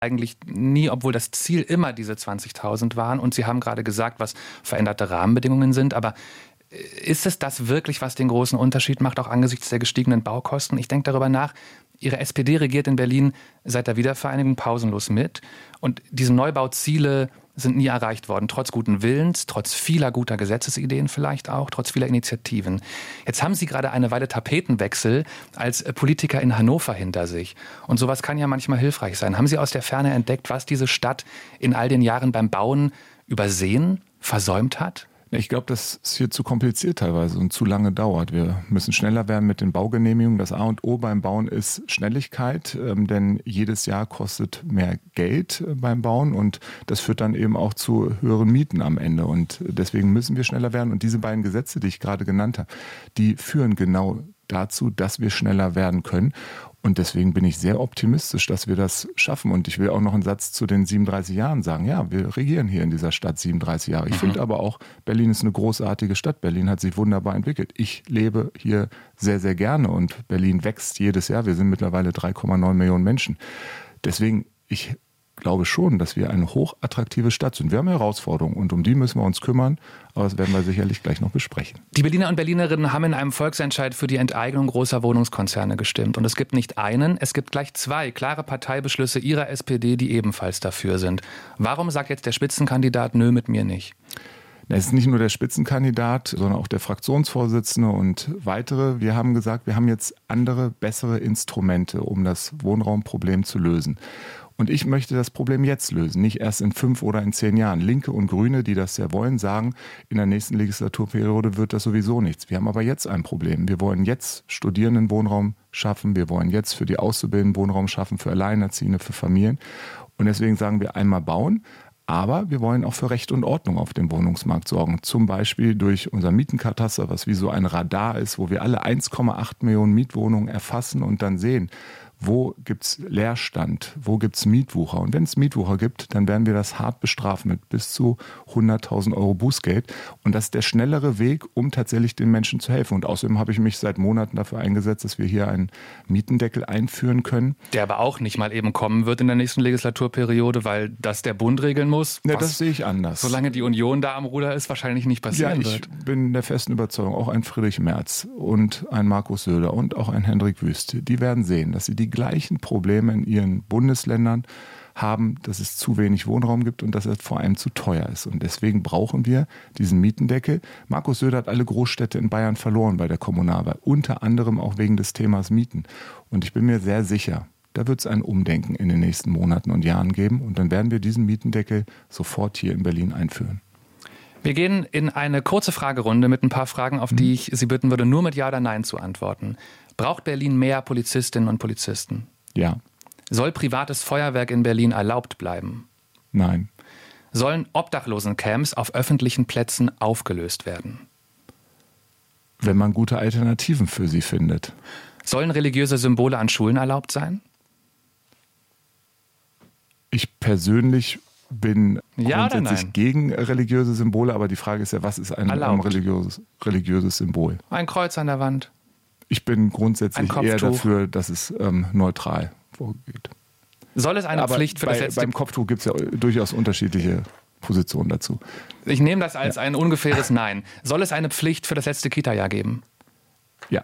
eigentlich nie, obwohl das Ziel immer diese 20.000 waren. Und Sie haben gerade gesagt, was veränderte Rahmenbedingungen sind. Aber ist es das wirklich, was den großen Unterschied macht, auch angesichts der gestiegenen Baukosten? Ich denke darüber nach. Ihre SPD regiert in Berlin seit der Wiedervereinigung pausenlos mit. Und diese Neubauziele sind nie erreicht worden, trotz guten Willens, trotz vieler guter Gesetzesideen vielleicht auch, trotz vieler Initiativen. Jetzt haben Sie gerade eine Weile Tapetenwechsel als Politiker in Hannover hinter sich. Und sowas kann ja manchmal hilfreich sein. Haben Sie aus der Ferne entdeckt, was diese Stadt in all den Jahren beim Bauen übersehen, versäumt hat? Ich glaube, das ist hier zu kompliziert teilweise und zu lange dauert. Wir müssen schneller werden mit den Baugenehmigungen. Das A und O beim Bauen ist Schnelligkeit, denn jedes Jahr kostet mehr Geld beim Bauen und das führt dann eben auch zu höheren Mieten am Ende. Und deswegen müssen wir schneller werden. Und diese beiden Gesetze, die ich gerade genannt habe, die führen genau dazu, dass wir schneller werden können. Und deswegen bin ich sehr optimistisch, dass wir das schaffen. Und ich will auch noch einen Satz zu den 37 Jahren sagen. Ja, wir regieren hier in dieser Stadt 37 Jahre. Ich finde aber auch, Berlin ist eine großartige Stadt. Berlin hat sich wunderbar entwickelt. Ich lebe hier sehr, sehr gerne und Berlin wächst jedes Jahr. Wir sind mittlerweile 3,9 Millionen Menschen. Deswegen, ich glaube schon, dass wir eine hochattraktive Stadt sind. Wir haben Herausforderungen und um die müssen wir uns kümmern, aber das werden wir sicherlich gleich noch besprechen. Die Berliner und Berlinerinnen haben in einem Volksentscheid für die Enteignung großer Wohnungskonzerne gestimmt. Und es gibt nicht einen, es gibt gleich zwei klare Parteibeschlüsse Ihrer SPD, die ebenfalls dafür sind. Warum sagt jetzt der Spitzenkandidat, nö, mit mir nicht? Es ist nicht nur der Spitzenkandidat, sondern auch der Fraktionsvorsitzende und weitere. Wir haben gesagt, wir haben jetzt andere, bessere Instrumente, um das Wohnraumproblem zu lösen. Und ich möchte das Problem jetzt lösen, nicht erst in 5 oder in 10 Jahren. Linke und Grüne, die das ja wollen, sagen, in der nächsten Legislaturperiode wird das sowieso nichts. Wir haben aber jetzt ein Problem. Wir wollen jetzt Studierendenwohnraum schaffen. Wir wollen jetzt für die Auszubildenden Wohnraum schaffen, für Alleinerziehende, für Familien. Und deswegen sagen wir einmal bauen. Aber wir wollen auch für Recht und Ordnung auf dem Wohnungsmarkt sorgen. Zum Beispiel durch unser Mietenkataster, was wie so ein Radar ist, wo wir alle 1,8 Millionen Mietwohnungen erfassen und dann sehen, wo gibt es Leerstand, wo gibt es Mietwucher. Und wenn es Mietwucher gibt, dann werden wir das hart bestrafen mit bis zu 100.000 Euro Bußgeld. Und das ist der schnellere Weg, um tatsächlich den Menschen zu helfen. Und außerdem habe ich mich seit Monaten dafür eingesetzt, dass wir hier einen Mietendeckel einführen können. Der aber auch nicht mal eben kommen wird in der nächsten Legislaturperiode, weil das der Bund regeln muss. Ja, das sehe ich anders. Solange die Union da am Ruder ist, wahrscheinlich nicht passieren wird. Ich bin der festen Überzeugung, auch ein Friedrich Merz und ein Markus Söder und auch ein Hendrik Wüst, die werden sehen, dass sie die gleichen Probleme in ihren Bundesländern haben, dass es zu wenig Wohnraum gibt und dass es vor allem zu teuer ist. Und deswegen brauchen wir diesen Mietendeckel. Markus Söder hat alle Großstädte in Bayern verloren bei der Kommunalwahl, unter anderem auch wegen des Themas Mieten. Und ich bin mir sehr sicher, da wird es ein Umdenken in den nächsten Monaten und Jahren geben. Und dann werden wir diesen Mietendeckel sofort hier in Berlin einführen. Wir gehen in eine kurze Fragerunde mit ein paar Fragen, auf die ich Sie bitten würde, nur mit Ja oder Nein zu antworten. Braucht Berlin mehr Polizistinnen und Polizisten? Ja. Soll privates Feuerwerk in Berlin erlaubt bleiben? Nein. Sollen Obdachlosencamps auf öffentlichen Plätzen aufgelöst werden? Wenn man gute Alternativen für sie findet. Sollen religiöse Symbole an Schulen erlaubt sein? Ich persönlich bin ja grundsätzlich gegen religiöse Symbole, aber die Frage ist ja, was ist ein religiöses Symbol? Ein Kreuz an der Wand. Ich bin grundsätzlich eher dafür, dass es neutral vorgeht. Soll es eine Pflicht für das letzte... Beim Kopftuch gibt es ja durchaus unterschiedliche Positionen dazu. Ich nehme das als ein ungefähres Nein. Soll es eine Pflicht für das letzte Kita-Jahr geben? Ja.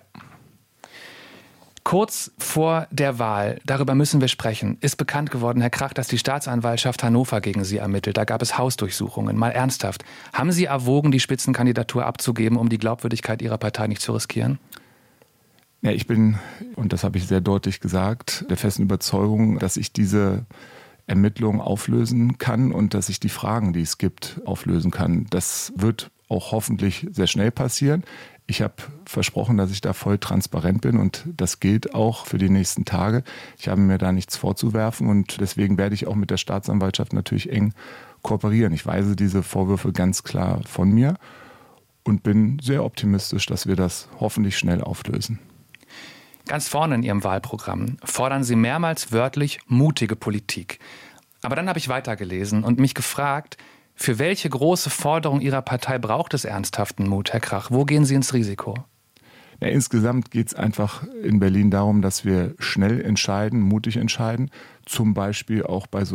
Kurz vor der Wahl, darüber müssen wir sprechen, ist bekannt geworden, Herr Krach, dass die Staatsanwaltschaft Hannover gegen Sie ermittelt. Da gab es Hausdurchsuchungen. Mal ernsthaft. Haben Sie erwogen, die Spitzenkandidatur abzugeben, um die Glaubwürdigkeit Ihrer Partei nicht zu riskieren? Ja, ich bin, und das habe ich sehr deutlich gesagt, der festen Überzeugung, dass ich diese Ermittlungen auflösen kann und dass ich die Fragen, die es gibt, auflösen kann. Das wird auch hoffentlich sehr schnell passieren. Ich habe versprochen, dass ich da voll transparent bin und das gilt auch für die nächsten Tage. Ich habe mir da nichts vorzuwerfen und deswegen werde ich auch mit der Staatsanwaltschaft natürlich eng kooperieren. Ich weise diese Vorwürfe ganz klar von mir und bin sehr optimistisch, dass wir das hoffentlich schnell auflösen. Ganz vorne in Ihrem Wahlprogramm fordern Sie mehrmals wörtlich mutige Politik. Aber dann habe ich weitergelesen und mich gefragt, für welche große Forderung Ihrer Partei braucht es ernsthaften Mut, Herr Krach? Wo gehen Sie ins Risiko? Ja, insgesamt geht es einfach in Berlin darum, dass wir schnell entscheiden, mutig entscheiden. Zum Beispiel auch bei so